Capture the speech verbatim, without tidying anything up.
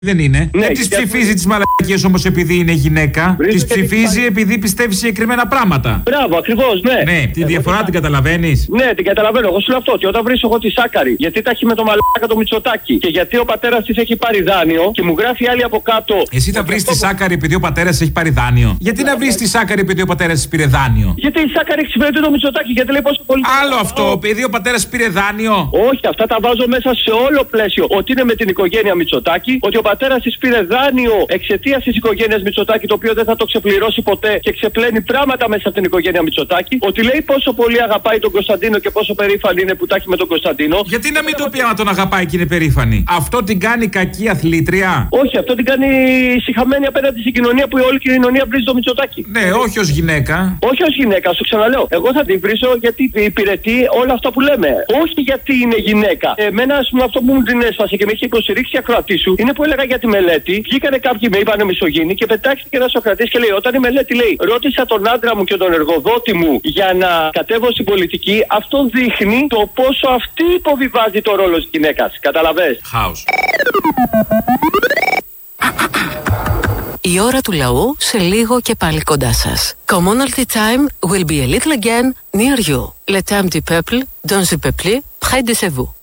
Δεν είναι. Ναι, δεν τις και... ψηφίζει τις μαλακίες όμως επειδή είναι γυναίκα. Τις ψηφίζει επειδή πιστεύει συγκεκριμένα πράγματα. Μπράβο, ακριβώς, ναι. Ναι, τη διαφορά θα... την καταλαβαίνεις. Ναι, την καταλαβαίνω. Εγώ σου λέω αυτό. Και όταν βρίσκω εγώ τη Σάκαρη, γιατί τα έχει με το μαλάκα το Μητσοτάκη και γιατί ο πατέρας της έχει πάρει δάνειο και μου γράφει άλλη από κάτω. Εσύ θα βρεις τη Σάκαρη επειδή ο πατέρας έχει πάρει δάνειο. Γιατί να βρεις τη Σάκαρη επειδή ο πατέρας της πήρε δάνειο. Γιατί η Σάκαρη εξυπηρετεί το Μητσοτάκη, γιατί λέει πόσο πολύ. Άλλο αυτό, επειδή ο πατέρας πήρε δάνειο. Όχι, αυτά τα βάζω μέσα σε όλο πλαίσιο. Ότι είναι με την οικογένεια Μητσοτάκη, ότι ο πατέρας της πήρε δάνειο εξαιτίας της οικογένειας Μητσοτάκη, το οποίο δεν θα το ξεπληρώσει ποτέ και ξεπλένει πράγματα μέσα από την οικογένεια Μητσοτάκη. Ότι λέει πόσο πολύ αγαπάει τον Κωνσταντίνο και πόσο περήφανη είναι που τα έχει με τον Κωνσταντίνο. Γιατί να μην το πει άμα τον αγαπάει και είναι περήφανη. Αυτό την κάνει κακή αθλήτρια. Όχι, αυτό την κάνει συχαμένη απέναντι στην κοινωνία που η όλη κοινωνία βρίζει το Μητσοτάκη. Ναι, όχι ως γυναίκα. Όχι ως γυναίκα, σου ξαναλέω. Εγώ θα την βρίσω γιατί υπηρετεί όλα αυτά που λέμε. Όχι γιατί είναι γυναίκα. Εμένα, α πούμε, αυτό που μου την έσπασε και με είχε υποστηρίξει η ακροατή σου είναι που έλεγα για τη μελέτη. Βγήκανε κάποιοι, με είπανε μισογίνοι και πετάχτηκε ένα Σοκρατής και λέει: όταν η μελέτη λέει, ρώτησα τον άντρα μου και τον εργοδότη μου για να κατέβω στην πολιτική, αυτό δείχνει το πόσο αυτή υποβιβάζει το ρόλο της γυναίκας. Καταλαβες. Χάος. Η ώρα του λαού σε λίγο και πάλι κοντά σας. Commonalty time will be a little again near you. Le temps du peuple, dans le peuple, près de vous.